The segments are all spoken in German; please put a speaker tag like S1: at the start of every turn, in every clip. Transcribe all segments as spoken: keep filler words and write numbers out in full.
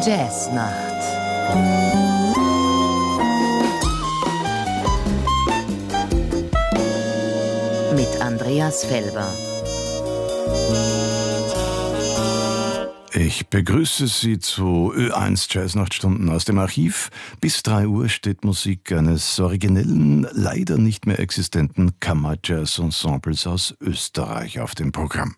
S1: Jazznacht. Mit Andreas Felber.
S2: Ich begrüße Sie zu Ö eins Jazznachtstunden aus dem Archiv. Bis drei Uhr steht Musik eines originellen, leider nicht mehr existenten Kammer-Jazz-Ensembles aus Österreich auf dem Programm.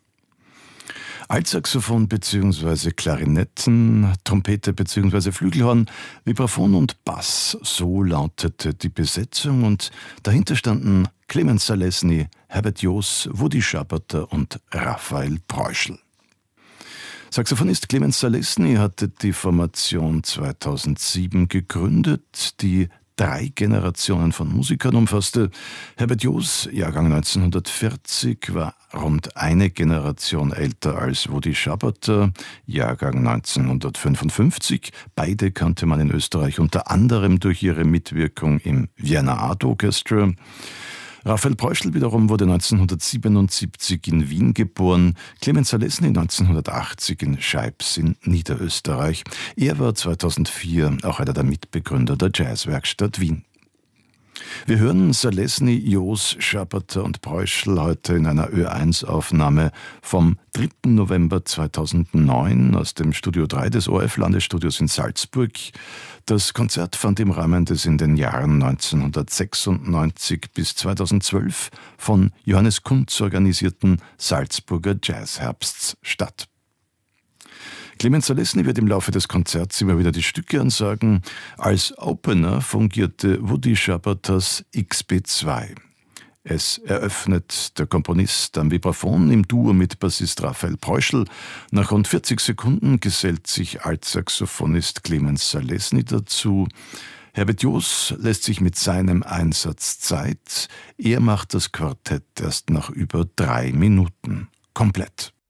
S2: Altsaxophon bzw. Klarinetten, Trompete bzw. Flügelhorn, Vibraphon und Bass, so lautete die Besetzung, und dahinter standen Clemens Zalesny, Herbert Joos, Woody Schaberter und Raphael Preuschl. Saxophonist Clemens Zalesny hatte die Formation zweitausendsieben gegründet, die drei Generationen von Musikern umfasste. Herbert Joos, Jahrgang neunzehnhundertvierzig, war rund eine Generation älter als Woody Schaberter, Jahrgang neunzehnhundertfünfundfünfzig. Beide kannte man in Österreich unter anderem durch ihre Mitwirkung im Vienna Art Orchestra. Raphael Preuschl wiederum wurde neunzehnhundertsiebenundsiebzig in Wien geboren, Clemens Zalesny neunzehnhundertachtzig in Scheibs in Niederösterreich. Er war zweitausendvier auch einer der Mitbegründer der Jazzwerkstatt Wien. Wir hören Zalesny, Joos, Schaberter und Preuschl heute in einer Ö eins Aufnahme vom dritten November zweitausendneun aus dem Studio drei des O R F-Landesstudios in Salzburg. Das Konzert fand im Rahmen des in den Jahren neunzehnhundertsechsundneunzig bis zweitausendzwölf von Johannes Kuntz organisierten Salzburger Jazzherbsts statt. Clemens Zalesny wird im Laufe des Konzerts immer wieder die Stücke ansagen. Als Opener fungierte Woody Schaberters X B zwei. Es eröffnet der Komponist am Vibraphon im Duo mit Bassist Raphael Preuschl. Nach rund vierzig Sekunden gesellt sich Altsaxophonist Clemens Zalesny dazu. Herbert Joos lässt sich mit seinem Einsatz Zeit. Er macht das Quartett erst nach über drei Minuten komplett.